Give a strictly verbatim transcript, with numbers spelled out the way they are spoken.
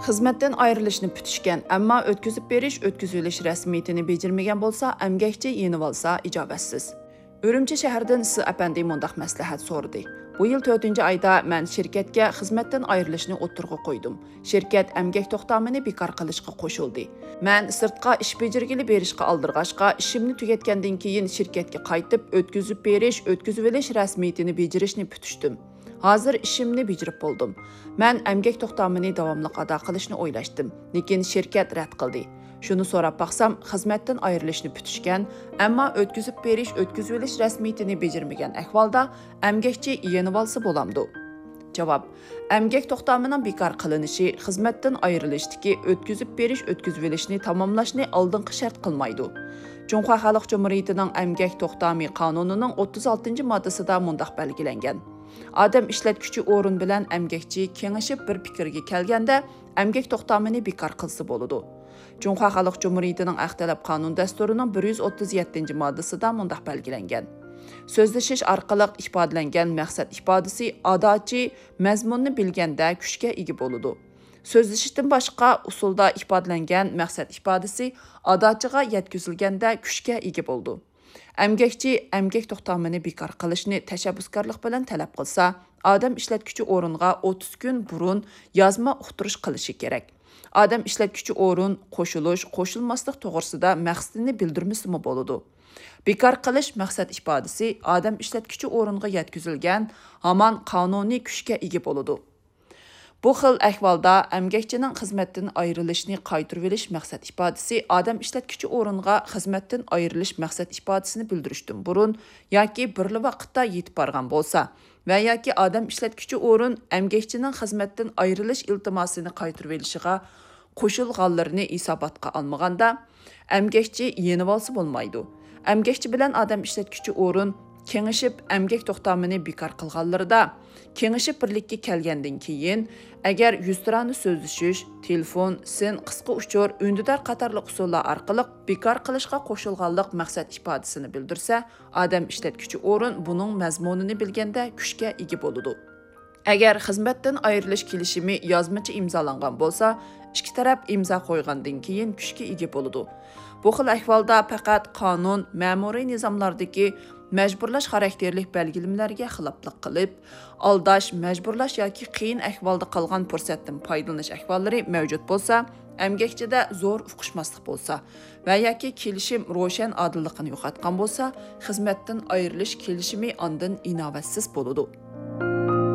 Xizmatdan ayrilishni putishgan, ammo o'tkazib berish, o'tkazilish rasmiyatini bejirmagan bo'lsa, emgakchi yenib olsa ijobatsiz. Urumchi shahridan S. apandi mundaq maslahat so'radi. Bu yil to'rtinchi oyda men shirkatga xizmatdan ayrilishni o'ttirg'i qo'ydim. Shirkat emgak to'xtamini bekor qilishga qo'shildi. Men sirtqa ish bejirgili berishga oldirg'ashqa, ishimni tugatgandan keyin shirkatga qaytib o'tkazib berish, o'tkazib olish rasmiyatini bejirishni putishdim. Hozir ishimni bejirib bo'ldim. Men emgak to'xtamini davomli ado qilishni o'ylashdim, lekin shirkat rad qildi. Shuni so'rab baqsam, xizmatdan ayrilishni putishgan, ammo o'tkazib berish, o'tkazib olish rasmiyatini bejirmagan ahvolda emgakchi yenib olsa bo'lamdi. Javob: emgak to'xtamining bekor qilinishi xizmatdan ayrilishdagi o'tkazib berish, o'tkazib olishni tamomlashni oldingi shart qilmaydi. Jumhur Xalq Cumhuriyatining emgak to'xtami qonunining o'ttiz oltinchi moddasida mundaq belgilangan. Adam ishlatuvchi o'rin bilan emgakchi kengashib bir fikrga kelganda, emgak to'xtamini bekor qilsa bo'ladi. Jumhur Xalq Cumhuriyatining Ahtalab qonun dasturining bir yuz o'ttiz yettinchi moddasida mundaq belgilangan. So'zlashish orqali ifodalangan maqsad ifodasi adochi mazmunni bilganda kuchga ega bo'ladi. So'zlashishdan boshqa usulda ifodalangan maqsad ifodasi adochiga yetkazilganda kuchga ega bo'ldi. Emgakchi emgak to'xtamini bekor qilishni tashabbuskorlik bilan talab qilsa, odam ishlatuvchi o'ringa o'ttiz kun burun yozma uqtirish qilishi kerak. Odam ishlatuvchi o'rin qo'shilish, qo'shilmaslik to'g'risida maqsadini bildirmasa bo'ladi. Bekor qilish maqsad ifodasi odam ishlatuvchi o'ringa yetkazilgan hamon qonuniy kuchga ega bo'ladi. Bu xil ahvolda emgakchining xizmatdan ayrilishni qaytarib olish maqsad ifodasi odam ishlatuvchi o'ringa xizmatdan ayrilish maqsad ifodasini bildirishdan burun yoki birli vaqtda yetib borgan bo'lsa va yoki odam ishlatuvchi o'rin emgakchining xizmatdan ayrilish iltimosini qaytarib olishiga qo'shilganlarni hisobotga olmaganda emgakchi yenib olsa bo'lmaydi. Emgakchi bilan odam ishlatuvchi o'rin kengashib emgak to'xtamini bekor qilganlarida kengashib birlikka kelgandan keyin agar yuz tirani so'zlashish, telefon, sin, qisqa uchur, undidar qatorli usullar orqali bekor qilishga qo'shilganlik maqsad ifodasini bildirsa, odam ishlatuvchi o'rin buning mazmunini bilganda kuchga ega bo'ladi. Agar xizmatdan ayrilish kelishimi yozmacha imzolangan bo'lsa, ikki taraf imzo qo'ygandan keyin kuchga ega bo'ladi. Bu xil ahvolda faqat qonun, ma'muriy nizomlardagi majburlash xarakterli belgilimlarga xiloflik qilib, aldash, majburlash yoki qiyin ahvolda qolgan fursatdan foydalanish ahvollari mavjud bo'lsa, emgakchida zo'r uqishmaslik bo'lsa va yoki kelishim ro'shan odilligini yo'qotgan bo'lsa, xizmatdan ayrilish kelishimi ondan inovatsiz bo'ladi.